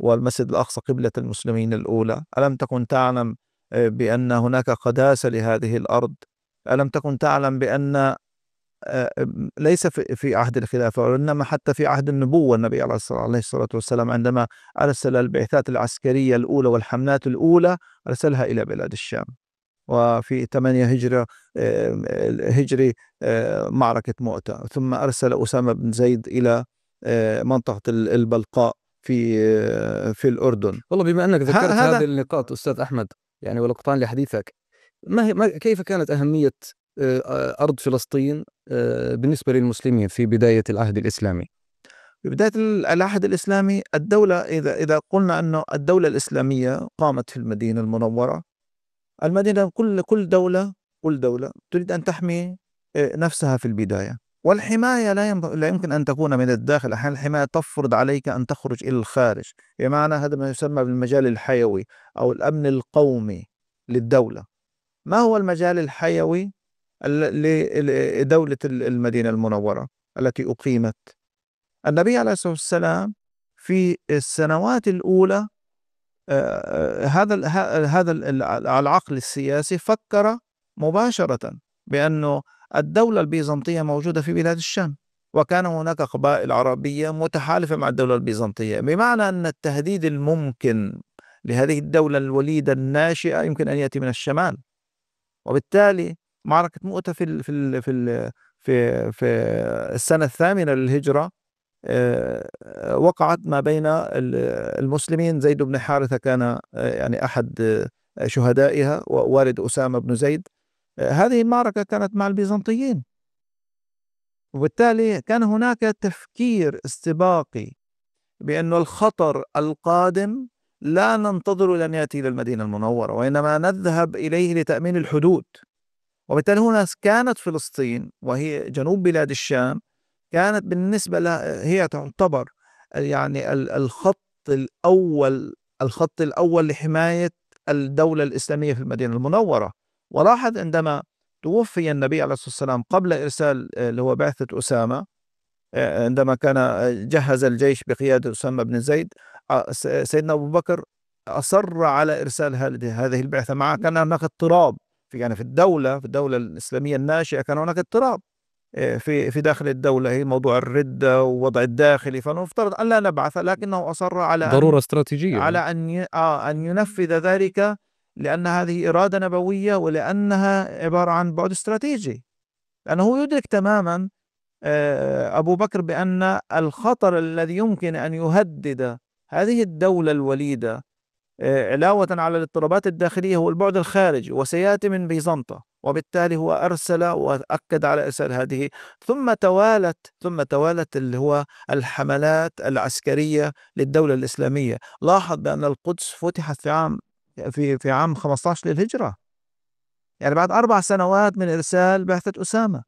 والمسجد الأقصى قبلة المسلمين الأولى. ألم تكن تعلم بأن هناك قداسة لهذه الأرض؟ ألم تكن تعلم بأن ليس في عهد الخلافة وإنما حتى في عهد النبوة النبي عليه الصلاة والسلام عندما أرسل البعثات العسكرية الأولى والحملات الأولى أرسلها إلى بلاد الشام، وفي 8 هجري معركة مؤتة، ثم أرسل أسامة بن زيد إلى منطقة البلقاء في الأردن. والله بما أنك ذكرت هذا هذه النقاط أستاذ أحمد، يعني ولقطان لحديثك، كيف كانت أهمية أرض فلسطين بالنسبة للمسلمين في بداية العهد الإسلامي؟ في بداية العهد الإسلامي الدولة، إذا قلنا أنه الدولة الإسلامية قامت في المدينة المنورة. المدينة كل دولة تريد أن تحمي نفسها في البداية، والحماية لا يمكن أن تكون من الداخل. أحيانا الحماية تفرض عليك أن تخرج إلى الخارج، بمعنى هذا ما يسمى بالمجال الحيوي أو الأمن القومي للدولة. ما هو المجال الحيوي لدولة المدينة المنورة التي أقيمت؟ النبي عليه الصلاة والسلام في السنوات الأولى هذا العقل السياسي فكر مباشرة بأنه الدولة البيزنطية موجودة في بلاد الشام، وكان هناك قبائل عربية متحالفة مع الدولة البيزنطية، بمعنى أن التهديد الممكن لهذه الدولة الوليدة الناشئة يمكن أن يأتي من الشمال. وبالتالي معركة مؤتة في السنة 8 للهجرة وقعت ما بين المسلمين. زيد بن حارثة كان يعني أحد شهدائها، ووالد أسامة بن زيد. هذه المعركة كانت مع البيزنطيين، وبالتالي كان هناك تفكير استباقي بأن الخطر القادم لا ننتظر لن يأتي إلى المدينة المنورة، وإنما نذهب إليه لتأمين الحدود. وبالتالي هنا كانت فلسطين وهي جنوب بلاد الشام كانت بالنسبة لها هي تعتبر يعني الخط الأول لحماية الدولة الإسلامية في المدينة المنورة. ولاحظ عندما توفي النبي عليه الصلاة والسلام قبل إرسال اللي هو بعثة أسامة، عندما كان جهز الجيش بقيادة أسامة بن زيد، سيدنا أبو بكر أصر على إرسال هذه البعثة معه. كان هناك اضطراب في الدولة الإسلامية الناشئة، كان هناك اضطراب في داخل الدولة، هي موضوع الردة ووضع الداخلي، فنفترض أن لا نبعث، لكنه أصر ضرورة استراتيجية على أن ينفذ ذلك، لأن هذه إرادة نبوية ولأنها عبارة عن بعد استراتيجي. لأنه يدرك تماما أبو بكر بأن الخطر الذي يمكن أن يهدد هذه الدولة الوليدة علاوة على الاضطرابات الداخلية هو البعد الخارجي، وسيأتي من بيزنطة. وبالتالي هو أرسل وأكد على إرسال هذه. ثم توالت اللي هو الحملات العسكرية للدولة الإسلامية. لاحظ بأن القدس فتحت في عام 15 للهجرة، يعني بعد 4 سنوات من إرسال بعثة أسامة.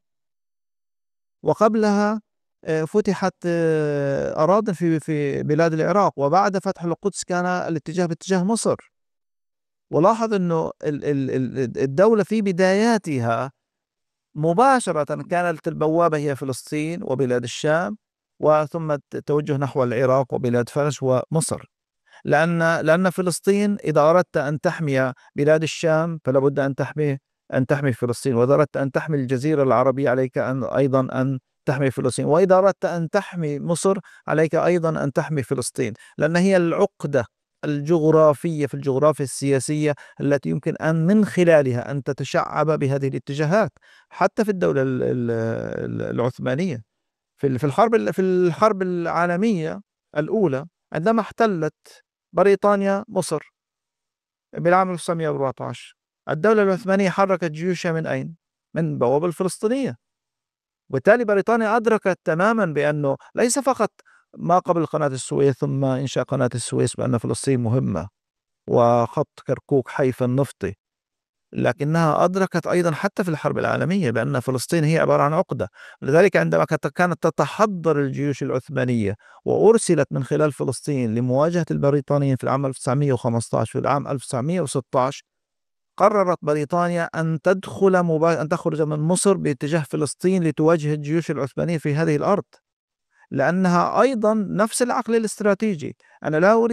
وقبلها فتحت أراضٍ في بلاد العراق، وبعد فتح القدس كان الاتجاه باتجاه مصر. ولاحظ أنه الدولة في بداياتها مباشرة كانت البوابة هي فلسطين وبلاد الشام، وثم التوجه نحو العراق وبلاد فارس ومصر. لأن فلسطين إذا أردت أن تحمي بلاد الشام فلا بد أن تحمي فلسطين، وإذا أردت أن تحمي الجزيرة العربية عليك أيضا أن تحمي فلسطين، وإذا أردت أن تحمي مصر عليك أيضا أن تحمي فلسطين، لأن هي العقدة الجغرافية في الجغرافيا السياسية التي يمكن أن من خلالها أن تتشعب بهذه الاتجاهات. حتى في الدولة العثمانية في الحرب العالمية الأولى، عندما احتلت بريطانيا مصر بالعام 1914، الدولة العثمانية حركت جيوشها من أين؟ من بوابة الفلسطينية. وبالتالي بريطانيا أدركت تماما بأنه ليس فقط ما قبل قناة السويس ثم إنشاء قناة السويس بأن فلسطين مهمة وخط كركوك حيفا النفطي، لكنها أدركت أيضا حتى في الحرب العالمية بأن فلسطين هي عبارة عن عقدة. لذلك عندما كانت تتحضر الجيوش العثمانية وأرسلت من خلال فلسطين لمواجهة البريطانيين في العام 1915 في العام 1916، قررت بريطانيا أن تخرج من مصر باتجاه فلسطين لتواجه الجيوش العثمانية في هذه الأرض، لأنها أيضا نفس العقل الاستراتيجي. أنا لا أريد